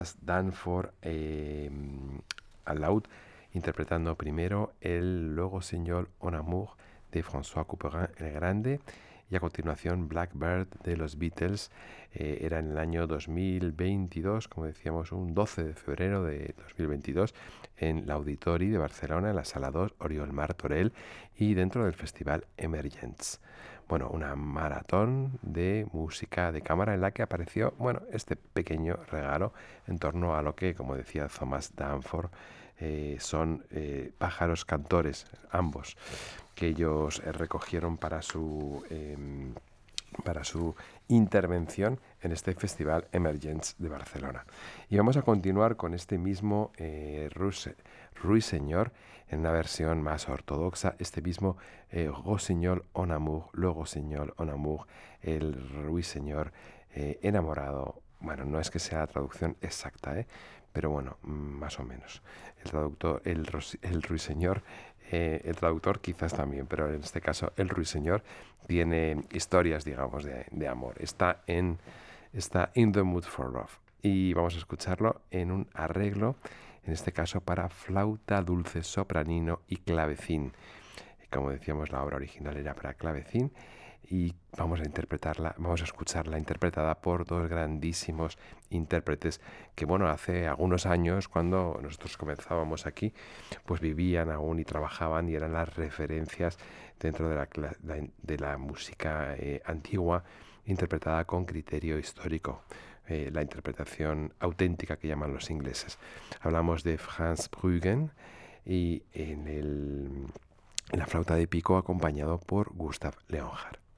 Danforth al laúd, interpretando primero el Luego Señor en Amour de François Couperin el Grande, y a continuación Blackbird de los Beatles. Era en el año 2022, como decíamos, un 12 de febrero de 2022, en l'Auditori de Barcelona, en la Sala 2, Oriol Martorell, y dentro del Festival Emergence. Bueno, una maratón de música de cámara en la que apareció, bueno, este pequeño regalo en torno a lo que, como decía Thomas Danforth, son pájaros cantores, ambos, que ellos recogieron para su intervención en este Festival Emergence de Barcelona. Y vamos a continuar con este mismo Ruiseñor en una versión más ortodoxa, este mismo Rossignol en Amour, luego Señor en Amour, el Ruiseñor enamorado. Bueno, no es que sea la traducción exacta, pero bueno, más o menos. El Ruiseñor, el traductor quizás también, pero en este caso el Ruiseñor tiene historias, digamos, de amor. Está in the mood for love. Y vamos a escucharlo en un arreglo, en este caso para flauta dulce, sopranino y clavecín. Como decíamos, la obra original era para clavecín y vamos a escucharla interpretada por dos grandísimos intérpretes que, bueno, hace algunos años, cuando nosotros comenzábamos aquí, pues vivían aún y trabajaban y eran las referencias dentro de la música antigua, interpretada con criterio histórico. La interpretación auténtica que llaman los ingleses. Hablamos de Franz Brüggen y en la flauta de pico acompañado por Gustav Leonhardt.